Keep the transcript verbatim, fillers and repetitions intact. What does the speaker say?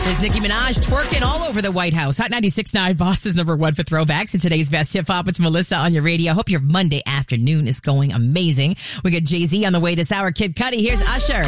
There's Nicki Minaj twerking all over the White House. Hot ninety-six point nine, Boston's number one for throwbacks. And today's best hip hop, it's Melissa on your radio. Hope your Monday afternoon is going amazing. We got Jay-Z on the way this hour. Kid Cudi, here's Usher.